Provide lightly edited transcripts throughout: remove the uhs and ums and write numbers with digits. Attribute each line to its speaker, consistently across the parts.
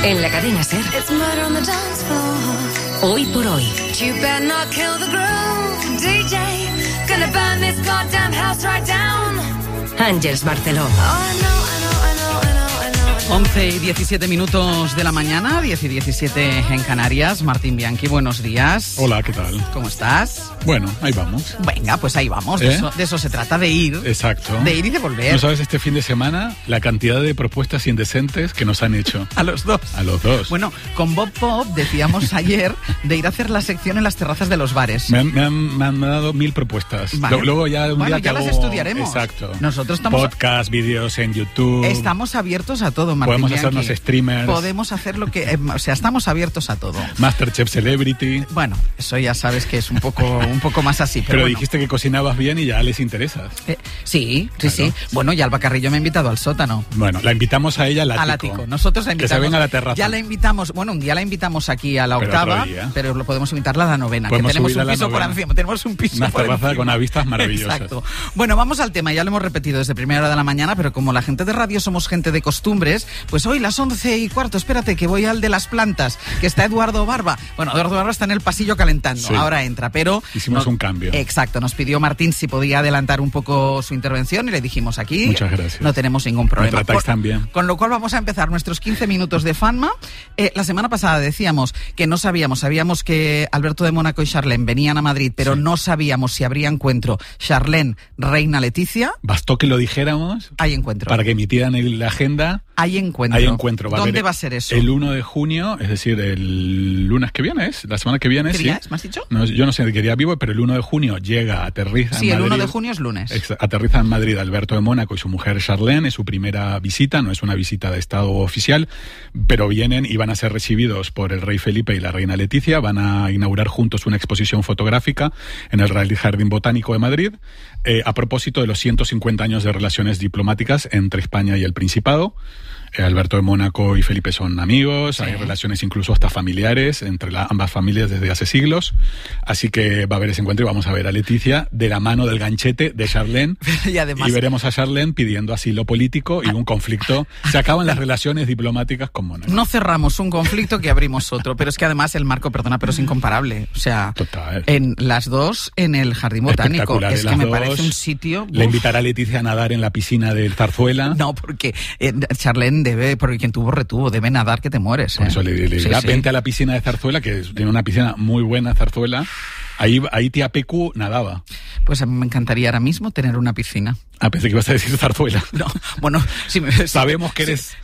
Speaker 1: En la cadena SER. Hoy por hoy. Ángeles Barceló.
Speaker 2: 11 y 17 minutos de la mañana, 10 y 17 en Canarias. Martín Bianchi, buenos días.
Speaker 3: Hola, ¿qué tal?
Speaker 2: ¿Cómo estás?
Speaker 3: Bueno, ahí vamos.
Speaker 2: Venga, pues ahí vamos. De eso se trata, de ir.
Speaker 3: Exacto.
Speaker 2: De ir y de volver.
Speaker 3: ¿No sabes este fin de semana la cantidad de propuestas indecentes que nos han hecho?
Speaker 2: A los dos.
Speaker 3: A los dos.
Speaker 2: Bueno, con Bob Pop decíamos ayer de ir a hacer la sección en las terrazas de los bares.
Speaker 3: Me han dado 1000 propuestas.
Speaker 2: Vale.
Speaker 3: Luego ya un día
Speaker 2: las estudiaremos.
Speaker 3: Exacto.
Speaker 2: Nosotros estamos...
Speaker 3: Podcast, vídeos en YouTube.
Speaker 2: Estamos abiertos a todo, Martín
Speaker 3: Podemos
Speaker 2: Bianchi.
Speaker 3: hacernos streamers.
Speaker 2: Podemos hacer lo que... estamos abiertos a todo.
Speaker 3: Masterchef Celebrity.
Speaker 2: Bueno, eso ya sabes que es un poco más así.
Speaker 3: Pero
Speaker 2: bueno.
Speaker 3: dijiste que cocinabas bien y ya les interesas.
Speaker 2: Sí.
Speaker 3: Claro.
Speaker 2: Bueno, y Alba Carrillo me ha invitado al sótano.
Speaker 3: Bueno, la invitamos a ella al ático.
Speaker 2: Nosotros la invitamos.
Speaker 3: Que se venga a la terraza.
Speaker 2: Ya la invitamos, un día la invitamos aquí a la octava, pero lo podemos invitarla a la novena.
Speaker 3: Podemos
Speaker 2: que tenemos un
Speaker 3: subirla a la
Speaker 2: piso por
Speaker 3: novena.
Speaker 2: encima. Tenemos un piso
Speaker 3: Una
Speaker 2: por
Speaker 3: terraza
Speaker 2: encima.
Speaker 3: con vistas maravillosas.
Speaker 2: Exacto. Bueno, vamos al tema. Ya lo hemos repetido desde primera hora de la mañana, pero como la gente de radio somos gente de costumbres, pues hoy las 11:15, espérate que voy al de las plantas, que está Eduardo Barba. Bueno, Eduardo Barba está en el pasillo calentando.
Speaker 3: Sí.
Speaker 2: Ahora entra, pero...
Speaker 3: Hicimos un cambio.
Speaker 2: Exacto. Nos pidió Martín si podía adelantar un poco su intervención y le dijimos aquí...
Speaker 3: Muchas gracias.
Speaker 2: No tenemos ningún problema.
Speaker 3: Me tratáis tan bien.
Speaker 2: Con lo cual vamos a empezar nuestros 15 minutos de Fanma. La semana pasada decíamos que no sabíamos que Alberto de Mónaco y Charlene venían a Madrid, pero no sabíamos si habría encuentro Charlene, Reina Leticia.
Speaker 3: Bastó que lo dijéramos.
Speaker 2: Hay encuentro.
Speaker 3: Para que emitieran la agenda.
Speaker 2: Hay encuentro.
Speaker 3: Hay encuentro.
Speaker 2: ¿Dónde va a ser eso?
Speaker 3: El 1 de junio, es decir, el lunes que viene, la semana que viene.
Speaker 2: ¿Qué
Speaker 3: sí.
Speaker 2: día es? ¿Me has dicho?
Speaker 3: No, yo no sé de qué día vivo, pero el 1 de junio aterriza en Madrid.
Speaker 2: Sí, el 1 de junio es lunes.
Speaker 3: Aterriza en Madrid Alberto de Mónaco y su mujer Charlene. Es su primera visita, no es una visita de Estado oficial, pero vienen y van a ser recibidos por el rey Felipe y la reina Leticia. Van a inaugurar juntos una exposición fotográfica en el Real Jardín Botánico de Madrid, a propósito de los 150 años de relaciones diplomáticas entre España y el Principado. Alberto de Mónaco y Felipe son amigos, sí. Hay relaciones incluso hasta familiares entre ambas familias desde hace siglos, así que va a haber ese encuentro y vamos a ver a Leticia de la mano del ganchete de Charlene
Speaker 2: y además,
Speaker 3: veremos a Charlene pidiendo asilo político y un conflicto. Se acaban las relaciones diplomáticas con Mónaco.
Speaker 2: No cerramos un conflicto que abrimos otro, pero es que además el marco, perdona, pero es incomparable. O sea,
Speaker 3: total.
Speaker 2: En las dos en el Jardín Botánico. Es que me parece un sitio...
Speaker 3: Le invitará a Leticia a nadar en la piscina del Zarzuela.
Speaker 2: No, porque Charlene porque quien tuvo retuvo, debe nadar que te mueres.
Speaker 3: Por eso le dirá, vente a la piscina de Zarzuela, que tiene una piscina muy buena, Zarzuela. Ahí tía Pecu nadaba.
Speaker 2: Pues a mí me encantaría ahora mismo tener una piscina.
Speaker 3: Pensé que ibas a decir Zarzuela.
Speaker 2: No, bueno,
Speaker 3: sabemos que eres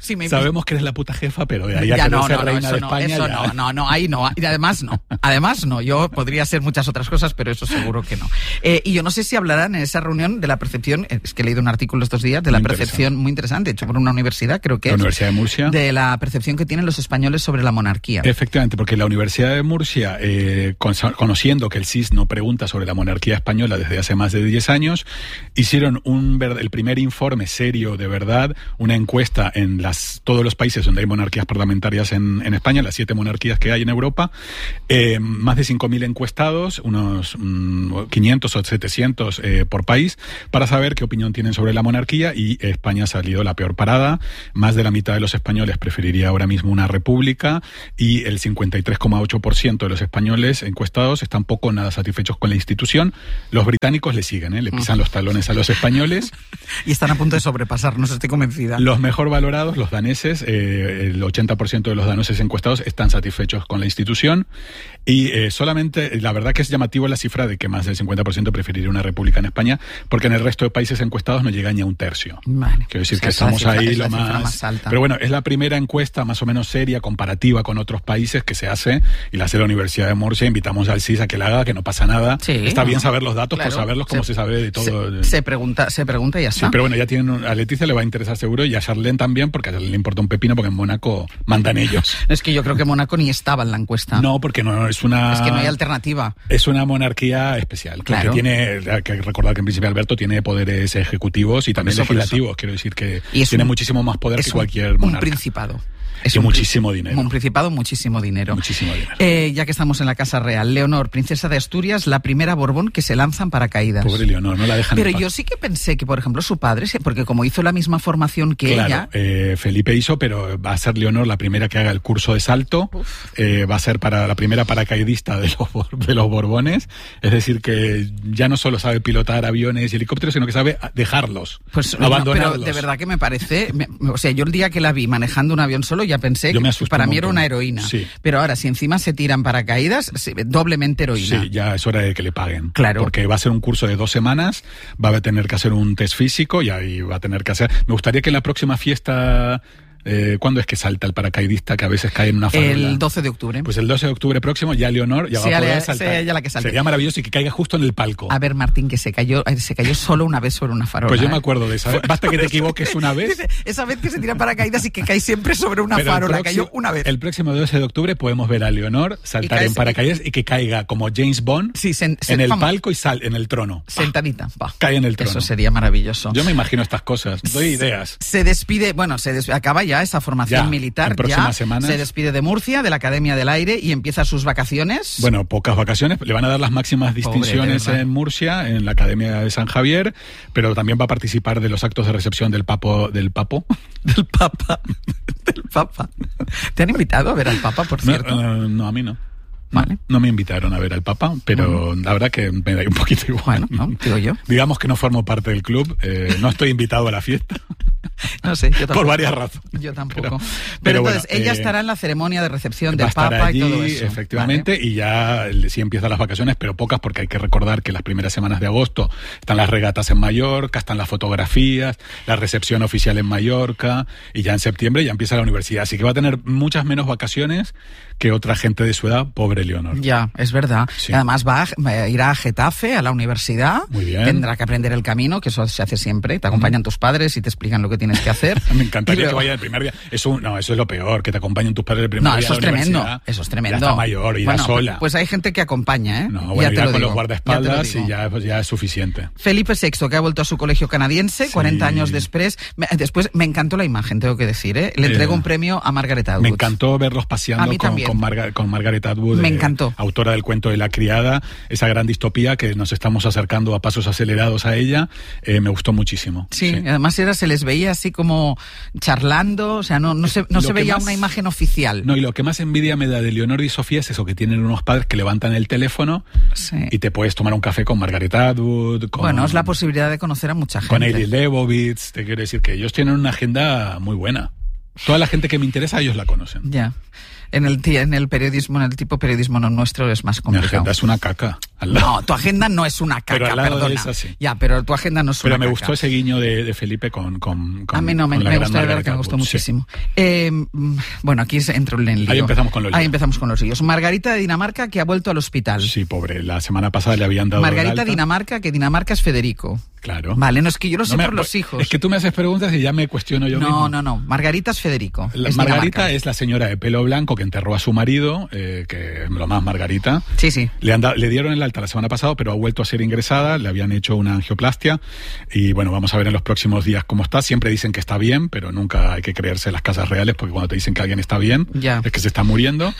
Speaker 3: la puta jefa, pero
Speaker 2: ya no,
Speaker 3: reina de España.
Speaker 2: Ahí no. Y además no. Yo podría hacer muchas otras cosas, pero eso seguro que no. Y yo no sé si hablarán en esa reunión de la percepción, es que he leído un artículo estos días de la percepción muy interesante, hecho por una universidad, creo que
Speaker 3: la Universidad de Murcia,
Speaker 2: de la percepción que tienen los españoles sobre la monarquía.
Speaker 3: Efectivamente, porque la Universidad de Murcia, conociendo que el CSIS no pregunta sobre la monarquía española desde hace más de 10 años, hicieron el primer informe serio de verdad, una encuesta en todos los países donde hay monarquías parlamentarias en España, las 7 monarquías que hay en Europa, más de 5.000 encuestados, unos 500 o 700 por país, para saber qué opinión tienen sobre la monarquía, y España ha salido la peor parada. Más de la mitad de los españoles preferiría ahora mismo una república, y el 53,8% de los españoles encuestados están poco o nada satisfechos con la institución. Los británicos le siguen, le pisan los talones a los españoles.
Speaker 2: Y están a punto de sobrepasarnos, estoy convencida.
Speaker 3: Los mejor valorados, los daneses, el 80% de los daneses encuestados están satisfechos con la institución, y solamente, la verdad que es llamativo la cifra de que más del 50% preferiría una república en España, porque en el resto de países encuestados no llega ni a un tercio.
Speaker 2: Vale.
Speaker 3: Quiero decir que estamos ahí lo
Speaker 2: más alta.
Speaker 3: Pero bueno, es la primera encuesta más o menos seria, comparativa con otros países, que se hace, y la hace la Universidad de Murcia. Invitamos al CSIS a que la haga, que no pasa nada.
Speaker 2: Sí,
Speaker 3: está bien saber los datos,
Speaker 2: claro,
Speaker 3: por saberlos, como se sabe de todo.
Speaker 2: Se pregunta y ya está.
Speaker 3: Sí, pero bueno, ya tienen, a Leticia le va a interesar seguro, y a Charlene también, porque a Charlene le importa un pepino, porque en Mónaco mandan ellos.
Speaker 2: Es que yo creo que Mónaco ni estaba en la encuesta.
Speaker 3: No, porque no es una...
Speaker 2: Es que no hay alternativa.
Speaker 3: Es una monarquía especial,
Speaker 2: claro.
Speaker 3: Que hay que recordar que en Príncipe Alberto tiene poderes ejecutivos y también legislativos. Quiero decir que tiene muchísimo más poder que cualquier monarca.
Speaker 2: Un principado. Es
Speaker 3: muchísimo dinero.
Speaker 2: Un principado, muchísimo dinero.
Speaker 3: Muchísimo dinero.
Speaker 2: Ya que estamos en la Casa Real, Leonor, princesa de Asturias, la primera Borbón que se lanza en paracaídas.
Speaker 3: Pobre Leonor, no la dejan
Speaker 2: Pero
Speaker 3: en paz.
Speaker 2: yo sí que pensé que, por ejemplo, su padre, porque como hizo la misma formación que
Speaker 3: claro,
Speaker 2: ella...
Speaker 3: Felipe hizo, pero va a ser Leonor la primera que haga el curso de salto. Va a ser para la primera paracaidista de los Borbones. Es decir, que ya no solo sabe pilotar aviones y helicópteros, sino que sabe dejarlos, abandonarlos.
Speaker 2: Pero de verdad que me parece... o sea, yo el día que la vi manejando un avión solo ya pensé que para mí era una heroína.
Speaker 3: Sí.
Speaker 2: Pero ahora, si encima se tiran paracaídas, doblemente heroína.
Speaker 3: Sí, ya es hora de que le paguen.
Speaker 2: Claro.
Speaker 3: Porque va a ser un curso de 2 semanas, va a tener que hacer un test físico y ahí va a tener que hacer... Me gustaría que en la próxima fiesta... ¿Cuándo es que salta el paracaidista que a veces cae en una farola?
Speaker 2: El 12 de octubre.
Speaker 3: Pues el 12 de octubre próximo ya Leonor ya va a poder saltar.
Speaker 2: Sea ella la que salte.
Speaker 3: Sería maravilloso y que caiga justo en el palco.
Speaker 2: A ver, Martín, que se cayó solo una vez sobre una farola.
Speaker 3: Pues yo me acuerdo de esa. Basta que te equivoques una vez.
Speaker 2: Dice, esa vez que se tira paracaídas y que cae siempre sobre una farola. Cayó una vez.
Speaker 3: El próximo 12 de octubre podemos ver a Leonor saltar en paracaídas y que caiga como James Bond en el palco y en el trono.
Speaker 2: Sentadita.
Speaker 3: Cae en el trono.
Speaker 2: Eso sería maravilloso.
Speaker 3: Yo me imagino estas cosas. Doy ideas.
Speaker 2: Se despide, acaba ya esa formación militar,
Speaker 3: próximas semanas.
Speaker 2: Se despide de Murcia, de la Academia del Aire, y empieza sus vacaciones.
Speaker 3: Bueno, pocas vacaciones, le van a dar las máximas distinciones en Murcia, en la Academia de San Javier, pero también va a participar de los actos de recepción del Papa.
Speaker 2: Del Papa. ¿Te han invitado a ver al Papa, por cierto?
Speaker 3: No, a mí no.
Speaker 2: Vale.
Speaker 3: No me invitaron a ver al Papa, pero la verdad que me da un poquito igual.
Speaker 2: Bueno, ¿no? Digo yo.
Speaker 3: Digamos que no formo parte del club, no estoy invitado a la fiesta.
Speaker 2: No sé, yo tampoco.
Speaker 3: Por varias razones.
Speaker 2: Yo tampoco. Pero entonces,
Speaker 3: bueno,
Speaker 2: ella estará en la ceremonia de recepción del
Speaker 3: Papa
Speaker 2: allí, y todo eso.
Speaker 3: Efectivamente, ¿vale? Y ya sí empiezan las vacaciones, pero pocas, porque hay que recordar que las primeras semanas de agosto están las regatas en Mallorca, están las fotografías, la recepción oficial en Mallorca, y ya en septiembre ya empieza la universidad. Así que va a tener muchas menos vacaciones que otra gente de su edad, pobre Leonor.
Speaker 2: Ya, es verdad.
Speaker 3: Sí.
Speaker 2: Y además irá a Getafe, a la universidad.
Speaker 3: Muy bien.
Speaker 2: Tendrá que aprender el camino, que eso se hace siempre. Te acompañan tus padres y te explican lo que tienes que hacer.
Speaker 3: Me encantaría que vaya el primer día. Eso es lo peor, que te acompañen tus padres el primer día.
Speaker 2: Eso es tremendo. Eso es tremendo.
Speaker 3: Ya está mayor, irá sola.
Speaker 2: Pues hay gente que acompaña, ¿eh?
Speaker 3: No, bueno,
Speaker 2: ya
Speaker 3: con los guardaespaldas y ya es suficiente.
Speaker 2: Felipe VI, que ha vuelto a su colegio canadiense, 40 años después. Después me encantó la imagen, tengo que decir, ¿eh? Le entregó un premio a Margaret Atwood.
Speaker 3: Me encantó verlos paseando con Margaret Atwood.
Speaker 2: Me encantó.
Speaker 3: Autora del cuento de La criada, esa gran distopía que nos estamos acercando a pasos acelerados a ella. Me gustó muchísimo.
Speaker 2: Sí, además se les veía así como charlando, o sea, no se veía una imagen oficial.
Speaker 3: No, y lo que más envidia me da de Leonor y Sofía es eso, que tienen unos padres que levantan el teléfono y te puedes tomar un café con Margaret Atwood.
Speaker 2: Bueno, es la posibilidad de conocer a mucha gente.
Speaker 3: Con Eilidh Leibovitz, te quiero decir que ellos tienen una agenda muy buena. Toda la gente que me interesa, ellos la conocen.
Speaker 2: Ya. En el periodismo, en el tipo de periodismo nuestro es más complicado.
Speaker 3: Mi agenda es una caca.
Speaker 2: No, tu agenda no es una caca,
Speaker 3: pero al lado
Speaker 2: perdona.
Speaker 3: De esa, sí.
Speaker 2: Ya, pero tu agenda no es una caca.
Speaker 3: Pero me gustó ese guiño de Felipe con
Speaker 2: a mí no, me gustó, de verdad que me gustó muchísimo. Bueno, aquí entro en el lío.
Speaker 3: Ahí empezamos con los líos.
Speaker 2: Margarita de Dinamarca, que ha vuelto al hospital.
Speaker 3: Sí, pobre. La semana pasada le habían dado
Speaker 2: Margarita de Dinamarca, que Dinamarca es Federico.
Speaker 3: Claro.
Speaker 2: Vale, no es que yo lo sé por los hijos.
Speaker 3: Es que tú me haces preguntas y ya me cuestiono yo mismo.
Speaker 2: No. Margarita es Federico.
Speaker 3: Margarita es la señora de pelo blanco que enterró a su marido, que es lo más Margarita.
Speaker 2: Sí.
Speaker 3: Le dieron el alta la semana pasada, pero ha vuelto a ser ingresada, le habían hecho una angioplastia y bueno, vamos a ver en los próximos días cómo está. Siempre dicen que está bien, pero nunca hay que creerse las casas reales, porque cuando te dicen que alguien está bien, es que se está muriendo.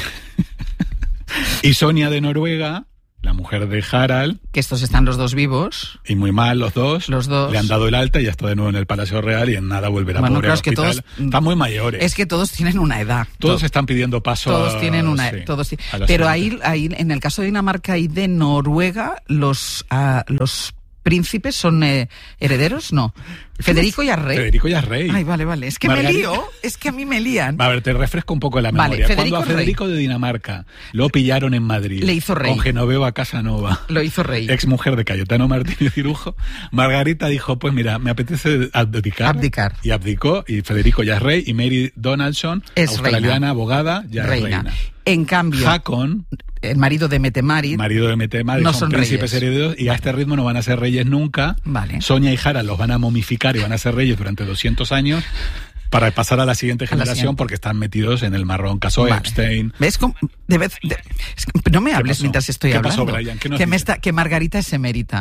Speaker 3: Y Sonia de Noruega, la mujer de Harald.
Speaker 2: Que estos están los dos vivos.
Speaker 3: Y muy mal los dos. Le han dado el alta y ya está de nuevo en el Palacio Real y en nada volverá a pobre al hospital. Están muy mayores.
Speaker 2: Es que todos tienen una edad.
Speaker 3: Todos están pidiendo paso.
Speaker 2: Todos tienen una edad. Pero ahí, en el caso de Dinamarca y de Noruega, los príncipes son herederos, ¿no? Federico ya es rey.
Speaker 3: Federico ya es rey.
Speaker 2: Ay, vale. Es que me lío. Es que a mí me lían.
Speaker 3: A ver, te refresco un poco la memoria.
Speaker 2: Vale,
Speaker 3: cuando a Federico de Dinamarca lo pillaron en Madrid.
Speaker 2: Le hizo rey.
Speaker 3: Con Genoveva Casanova.
Speaker 2: Lo hizo rey.
Speaker 3: Ex mujer de Cayetano Martínez Cirujo. Margarita dijo, pues mira, me apetece abdicar. Y abdicó. Y Federico ya es rey. Y Mary Donaldson,
Speaker 2: es
Speaker 3: australiana,
Speaker 2: reina.
Speaker 3: Abogada, ya
Speaker 2: reina.
Speaker 3: es reina.
Speaker 2: En cambio,
Speaker 3: Haakon,
Speaker 2: el marido de Mette-Marit,
Speaker 3: no son príncipes herederos y a este ritmo no van a ser reyes nunca.
Speaker 2: Vale.
Speaker 3: Sonia y Harald los van a momificar y van a ser reyes durante 200 años para pasar a la siguiente generación porque están metidos en el marrón caso Epstein.
Speaker 2: ¿Ves? No me hables mientras estoy hablando.
Speaker 3: ¿Qué pasó, Brian? ¿Qué
Speaker 2: que Margarita es emérita.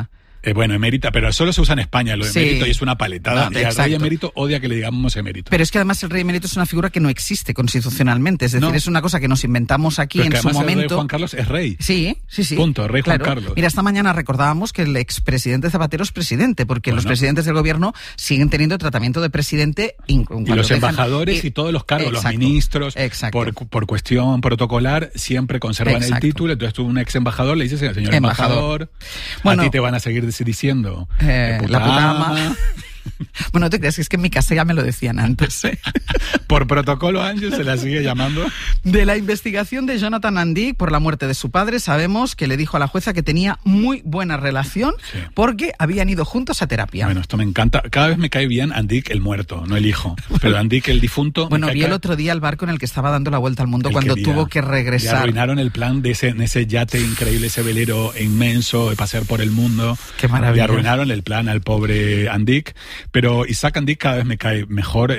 Speaker 3: Bueno, emérita, pero solo se usa en España lo de emérito y es una paletada.
Speaker 2: No,
Speaker 3: y al rey emérito odia que le digamos emérito.
Speaker 2: Pero es que además el rey emérito es una figura que no existe constitucionalmente. Es decir, es una cosa que nos inventamos aquí
Speaker 3: pero
Speaker 2: en su momento.
Speaker 3: El rey Juan Carlos es rey.
Speaker 2: Sí.
Speaker 3: Punto, rey
Speaker 2: claro.
Speaker 3: Juan Carlos.
Speaker 2: Mira, esta mañana recordábamos que el expresidente Zapatero es presidente, porque los presidentes del gobierno siguen teniendo tratamiento de presidente.
Speaker 3: Y los embajadores y todos los cargos, los ministros, por cuestión protocolar, siempre conservan el título. Entonces tú, un ex embajador, le dices, señor embajador, bueno, a ti te van a seguir diciendo
Speaker 2: la puta ama. Bueno, no te creas, es que en mi casa ya me lo decían antes.
Speaker 3: Por protocolo, Ángel se la sigue llamando.
Speaker 2: De la investigación de Jonathan Andic por la muerte de su padre, sabemos que le dijo a la jueza que tenía muy buena relación porque habían ido juntos a terapia.
Speaker 3: Bueno, esto me encanta. Cada vez me cae bien Andic el muerto, no el hijo. Pero Andic el difunto...
Speaker 2: Bueno, vi el otro día el barco en el que estaba dando la vuelta al mundo cuando tuvo que regresar.
Speaker 3: Le arruinaron el plan de ese yate increíble, ese velero inmenso de pasear por el mundo.
Speaker 2: Qué maravilla.
Speaker 3: Le arruinaron el plan al pobre Andic. Pero Isaac Andic cada vez me cae mejor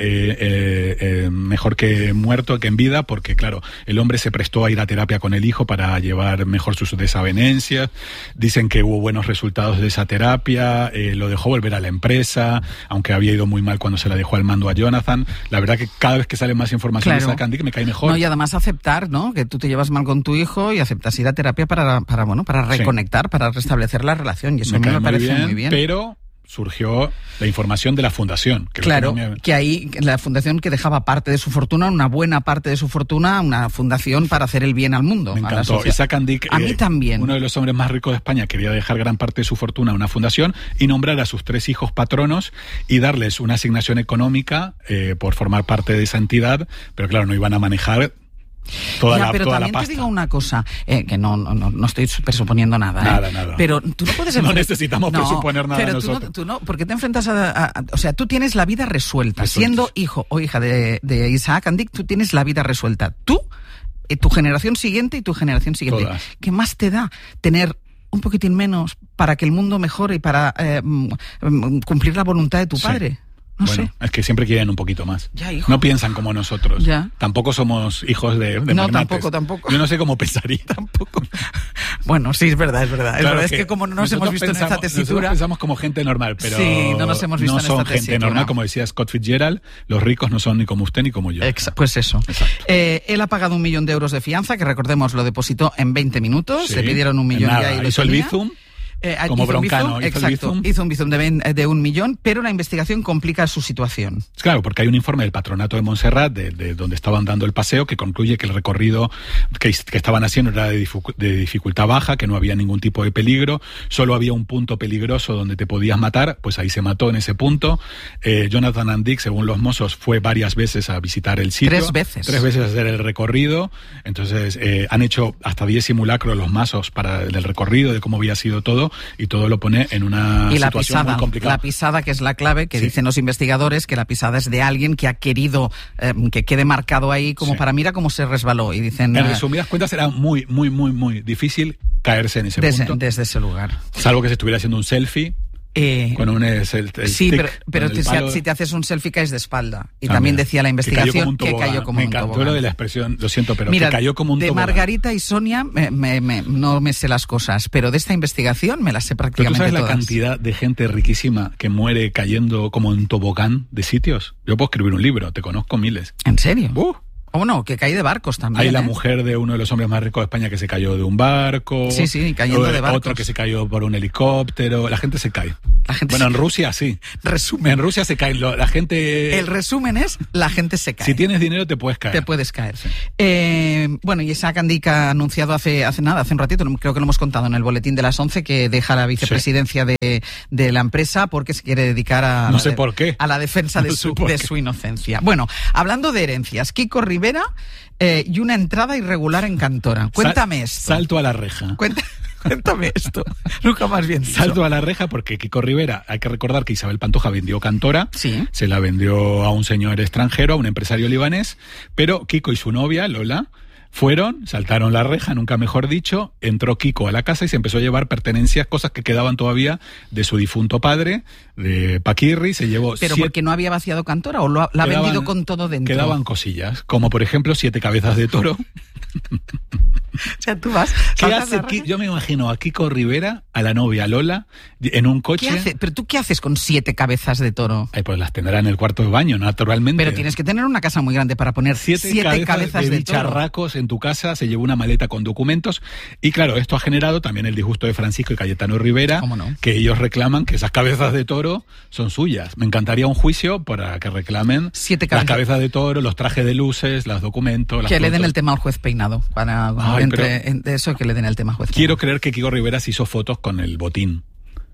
Speaker 3: que muerto que en vida, porque claro, el hombre se prestó a ir a terapia con el hijo para llevar mejor sus desavenencias. Dicen que hubo buenos resultados de esa terapia, lo dejó volver a la empresa, aunque había ido muy mal cuando se la dejó al mando a Jonathan. La verdad que cada vez que sale más información de Isaac Andic me cae mejor.
Speaker 2: No, y además aceptar, ¿no?, que tú te llevas mal con tu hijo y aceptas ir a terapia para reconectar, para restablecer la relación, y eso me parece muy bien.
Speaker 3: Pero surgió la información de la fundación.
Speaker 2: Que ahí la fundación que dejaba parte de su fortuna, una buena parte de su fortuna, una fundación para hacer el bien al mundo.
Speaker 3: Me encantó. Isaac Andic,
Speaker 2: a mí también.
Speaker 3: Uno de los hombres más ricos de España, quería dejar gran parte de su fortuna a una fundación y nombrar a sus 3 hijos patronos y darles una asignación económica por formar parte de esa entidad, pero claro, no iban a manejar pero también te digo una cosa, que no estoy presuponiendo nada. Nada.
Speaker 2: Pero tú no puedes...
Speaker 3: No necesitamos presuponer nada
Speaker 2: pero
Speaker 3: nosotros.
Speaker 2: Tú no, porque te enfrentas o sea, tú tienes la vida resuelta. Siendo hijo o hija de Isaac Andic, tú tienes la vida resuelta. Tú, tu generación siguiente y tu generación siguiente.
Speaker 3: Todas.
Speaker 2: ¿Qué más te da tener un poquitín menos para que el mundo mejore y para cumplir la voluntad de tu padre? No sé.
Speaker 3: Es que siempre quieren un poquito más.
Speaker 2: Ya, hijo.
Speaker 3: No piensan como nosotros.
Speaker 2: Ya.
Speaker 3: Tampoco somos hijos de
Speaker 2: no,
Speaker 3: magnates.
Speaker 2: tampoco.
Speaker 3: Yo no sé cómo pensaría.
Speaker 2: Tampoco. Bueno, sí, es verdad.
Speaker 3: Claro,
Speaker 2: es que como no nos hemos visto en esta tesitura...
Speaker 3: Nosotros pensamos como gente normal, pero
Speaker 2: sí, no nos hemos visto en esta tesitura.
Speaker 3: No son gente normal, como decía Scott Fitzgerald, los ricos no son ni como usted ni como yo.
Speaker 2: Pues eso. Él ha pagado 1 millón de euros de fianza, que recordemos lo depositó en 20 minutos, le pidieron 1 millón ya y lo
Speaker 3: hizo
Speaker 2: tenía.
Speaker 3: el Bizum. Como Broncano,
Speaker 2: hizo un bizum de 1 millón, pero la investigación complica su situación.
Speaker 3: Claro, porque hay un informe del Patronato de Montserrat, de donde estaban dando el paseo, que concluye que el recorrido que estaban haciendo era de dificultad baja, que no había ningún tipo de peligro, solo había un punto peligroso donde te podías matar, pues ahí se mató en ese punto. Jonathan Andic, según los mozos, fue varias veces a visitar el sitio.
Speaker 2: 3 veces.
Speaker 3: 3 veces a hacer el recorrido. Entonces, han hecho hasta 10 simulacros los mazos del recorrido, de cómo había sido todo, y todo lo pone en una situación muy complicada.
Speaker 2: La pisada, que es la clave, que dicen los investigadores, que la pisada es de alguien que ha querido que quede marcado ahí como para mira cómo se resbaló. Y dicen,
Speaker 3: en resumidas cuentas, era muy, muy, muy, muy difícil caerse en ese punto.
Speaker 2: Desde ese lugar.
Speaker 3: Salvo que se estuviera haciendo un selfie. Con un
Speaker 2: sí, pero si te haces un selfie caes de espalda. Y también decía la investigación que cayó como un tobogán. Me
Speaker 3: encantó lo de la expresión, lo siento, pero
Speaker 2: mira,
Speaker 3: que cayó como un tobogán.
Speaker 2: De Margarita y Sonia no me sé las cosas, pero de esta investigación me las sé prácticamente todas.
Speaker 3: ¿Pero tú sabes la cantidad de gente riquísima que muere cayendo como en tobogán de sitios? Yo puedo escribir un libro, te conozco miles.
Speaker 2: ¿En serio? O no, que cae de barcos también.
Speaker 3: Hay la mujer de uno de los hombres más ricos de España que se cayó de un barco.
Speaker 2: Sí, cayendo de barcos.
Speaker 3: Otro que se cayó por un helicóptero. La gente se cae. En Rusia sí.
Speaker 2: Resumen.
Speaker 3: En Rusia se cae. La gente...
Speaker 2: El resumen es, la gente se cae.
Speaker 3: Si tienes dinero te puedes caer.
Speaker 2: Te puedes caer. Sí. Y Isaac Andic ha anunciado hace un ratito, creo que lo hemos contado en el boletín de las 11, que deja la vicepresidencia de la empresa porque se quiere dedicar a la defensa de su inocencia. Bueno, hablando de herencias, Kiko Rivera y una entrada irregular en Cantora. Cuéntame esto.
Speaker 3: Salto a la reja.
Speaker 2: Cuéntame esto. Nunca más bien dicho.
Speaker 3: Salto a la reja porque Kiko Rivera, hay que recordar que Isabel Pantoja vendió Cantora, se la vendió a un señor extranjero, a un empresario libanés, pero Kiko y su novia, Lola, saltaron la reja, nunca mejor dicho, entró Kiko a la casa y se empezó a llevar pertenencias, cosas que quedaban todavía de su difunto padre, de Paquirri, se llevó...
Speaker 2: ¿Pero porque no había vaciado Cantora o la ha vendido con todo dentro?
Speaker 3: Quedaban cosillas, como por ejemplo 7 cabezas de toro.
Speaker 2: O sea, tú vas...
Speaker 3: ¿Qué hace? Yo me imagino a Kiko Rivera, a la novia Lola, en un coche...
Speaker 2: ¿Qué hace? ¿Pero tú qué haces con 7 cabezas de toro?
Speaker 3: Pues las tendrá en el cuarto de baño, naturalmente.
Speaker 2: Pero tienes que tener una casa muy grande para poner 7 cabezas de
Speaker 3: bicharracos en tu casa, se llevó una maleta con documentos. Y claro, esto ha generado también el disgusto de Francisco y Cayetano Rivera, que ellos reclaman que esas cabezas de toro son suyas. Me encantaría un juicio para que reclamen
Speaker 2: 7
Speaker 3: las cabezas de toro, los trajes de luces, los documentos...
Speaker 2: Que le den el tema al juez Peinado. Eso, que le den el tema al juez Peinado.
Speaker 3: Quiero creer que Kiko Rivera se hizo fotos con el botín.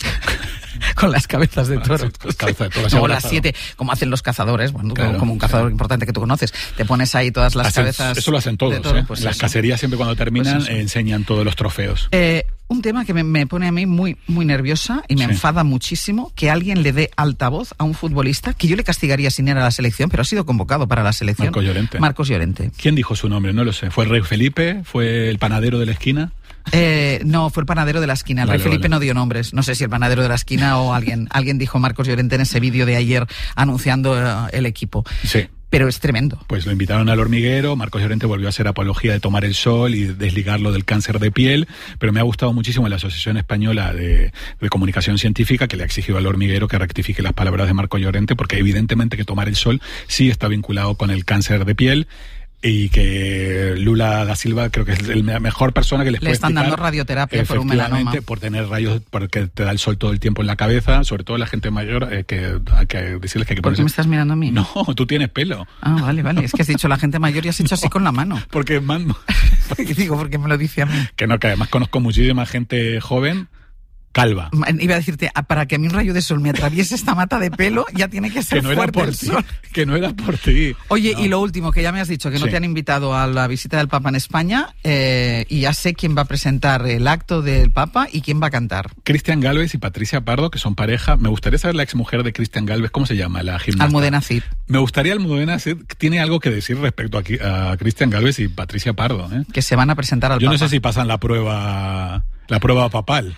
Speaker 2: Con las cabezas de toro.
Speaker 3: No,
Speaker 2: las 7, como hacen los cazadores, bueno, claro, como un cazador importante que tú conoces, te pones ahí todas las cabezas.
Speaker 3: Eso lo hacen todos, toro, pues las cacerías siempre cuando terminan enseñan todos los trofeos.
Speaker 2: Un tema que me pone a mí muy, muy nerviosa y me enfada muchísimo, que alguien le dé altavoz a un futbolista, que yo le castigaría sin ir a la selección, pero ha sido convocado para la selección. Marcos Llorente.
Speaker 3: ¿Quién dijo su nombre? No lo sé. ¿Fue el Rey Felipe? ¿Fue el panadero de la esquina?
Speaker 2: No, fue el panadero de la esquina. El Rey Felipe no dio nombres. No sé si el panadero de la esquina o alguien dijo Marcos Llorente en ese vídeo de ayer anunciando el equipo.
Speaker 3: Sí.
Speaker 2: Pero es tremendo.
Speaker 3: Pues lo invitaron al hormiguero, Marcos Llorente volvió a hacer apología de tomar el sol y desligarlo del cáncer de piel, pero me ha gustado muchísimo la Asociación Española de Comunicación Científica, que le ha exigido al hormiguero que rectifique las palabras de Marcos Llorente, porque evidentemente que tomar el sol sí está vinculado con el cáncer de piel. Y que Lula da Silva creo que es la mejor persona que les puede explicar.
Speaker 2: Le están dando radioterapia por un melanoma.
Speaker 3: Por tener rayos, porque te da el sol todo el tiempo en la cabeza, sobre todo la gente mayor, que hay que decirles que hay que ponerse...
Speaker 2: ¿Por qué me estás mirando a mí?
Speaker 3: No, tú tienes pelo.
Speaker 2: Ah, vale, es que has dicho la gente mayor y has hecho así con la mano.
Speaker 3: Porque
Speaker 2: porque me lo dice a mí.
Speaker 3: Que además conozco muchísima gente joven calva.
Speaker 2: Iba a decirte, para que a mí un rayo de sol me atraviese esta mata de pelo, ya tiene que ser fuerte el sol.
Speaker 3: Que no era por ti.
Speaker 2: Oye, y lo último, que ya me has dicho que no te han invitado a la visita del Papa en España, y ya sé quién va a presentar el acto del Papa y quién va a cantar.
Speaker 3: Cristian Gálvez y Patricia Pardo, que son pareja. Me gustaría saber la exmujer de Cristian Gálvez, ¿cómo se llama? La gimnasta.
Speaker 2: Almudena Cid.
Speaker 3: Me gustaría Almudena Cid, tiene algo que decir respecto a Cristian Gálvez y Patricia Pardo.
Speaker 2: Que se van a presentar al
Speaker 3: Papa. Yo no sé si pasan la prueba papal.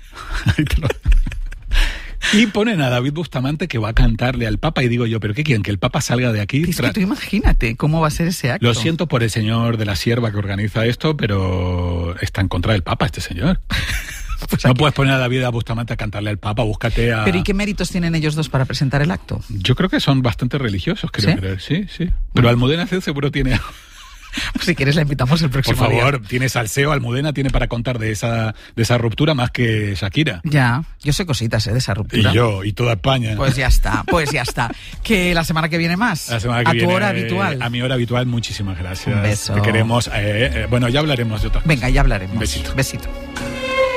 Speaker 3: Y ponen a David Bustamante que va a cantarle al Papa y digo yo, ¿pero qué quieren? ¿Que el Papa salga de aquí?
Speaker 2: Es que tú imagínate cómo va a ser ese acto.
Speaker 3: Lo siento por el señor de la Sierva que organiza esto, pero está en contra del Papa este señor. Pues no puedes poner a David Bustamante a cantarle al Papa, búscate a...
Speaker 2: ¿Pero y qué méritos tienen ellos dos para presentar el acto?
Speaker 3: Yo creo que son bastante religiosos, creo. ¿Sí? Sí. Pero Almudena Cid seguro tiene...
Speaker 2: Pues si quieres la invitamos el próximo día.
Speaker 3: Por favor, tiene salseo, Almudena tiene para contar de esa ruptura más que Shakira.
Speaker 2: Ya, yo sé cositas de esa ruptura.
Speaker 3: Y yo, y toda España.
Speaker 2: Pues ya está. Que la semana que viene más.
Speaker 3: La semana que viene,
Speaker 2: a tu hora habitual.
Speaker 3: A mi hora habitual, muchísimas gracias.
Speaker 2: Un beso.
Speaker 3: Te queremos. Bueno, ya hablaremos de otras cosas.
Speaker 2: Venga, ya hablaremos.
Speaker 3: Besito.